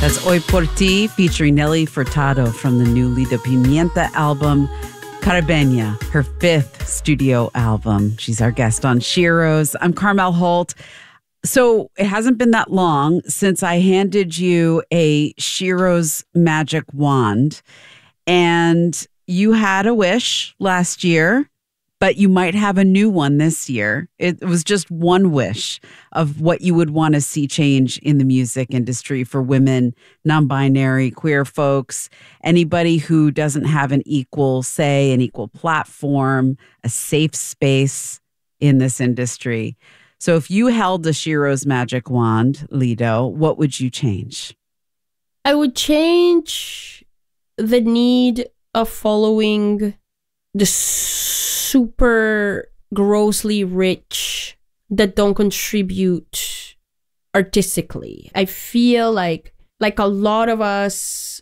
That's Hoy Por Ti featuring Nelly Furtado from the new Lido Pimienta album, Caribeña, her fifth studio album. She's our guest on Sheroes. I'm Carmel Holt. So it hasn't been that long since I handed you a Sheroes magic wand, and you had a wish last year, but you might have a new one this year. It was just one wish of what you would want to see change in the music industry for women, non-binary, queer folks, anybody who doesn't have an equal say, an equal platform, a safe space in this industry. So if you held the Sheroes magic wand, Lido, what would you change? I would change the need of following the super grossly rich that don't contribute artistically. I feel like a lot of us,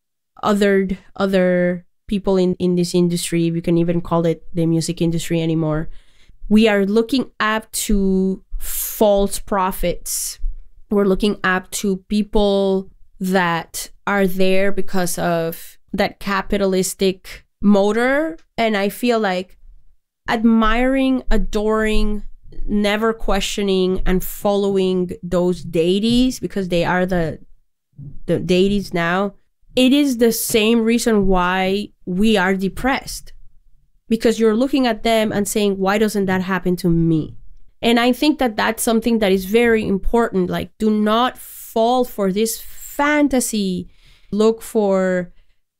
other people in this industry, we can even call it the music industry anymore, we are looking up to false prophets. We're looking up to people that are there because of that capitalistic motor. And I feel like admiring, adoring, never questioning and following those deities, because they are the deities now, it is the same reason why we are depressed. Because you're looking at them and saying, why doesn't that happen to me? And I think that that's something that is very important. Like, do not fall for this fantasy. Look for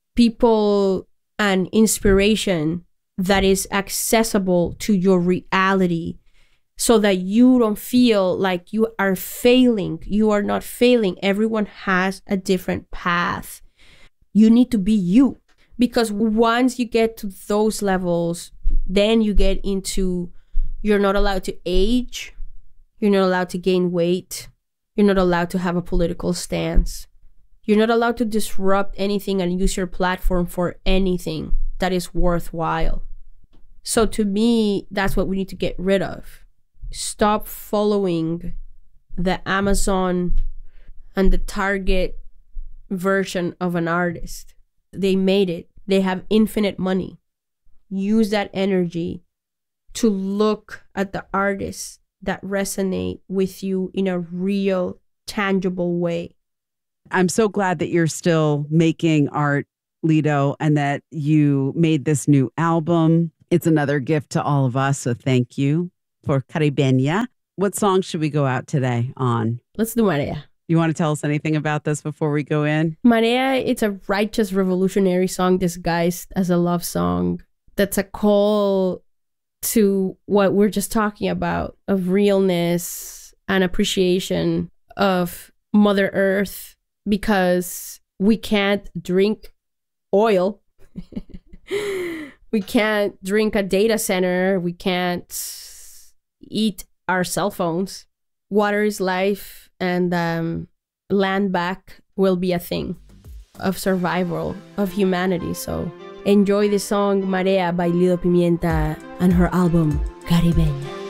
people and inspiration that is accessible to your reality so that you don't feel like you are failing. You are not failing. Everyone has a different path. You need to be you. Because once you get to those levels, then you get into, you're not allowed to age. You're not allowed to gain weight. You're not allowed to have a political stance. You're not allowed to disrupt anything and use your platform for anything that is worthwhile. So to me, that's what we need to get rid of. Stop following the Amazon and the Target version of an artist. They made it. They have infinite money. Use that energy to look at the artists that resonate with you in a real, tangible way. I'm so glad that you're still making art, Lido, and that you made this new album. It's another gift to all of us, so thank you for Caribeña. What song should we go out today on? Let's do Marea. You want to tell us anything about this before we go in? Marea, it's a righteous revolutionary song disguised as a love song. That's a call to what we're just talking about, of realness and appreciation of Mother Earth, because we can't drink oil. We can't drink a data center. We can't eat our cell phones. Water is life, and land back will be a thing of survival of humanity. So enjoy the song Marea by Lido Pimienta and her album Caribeña.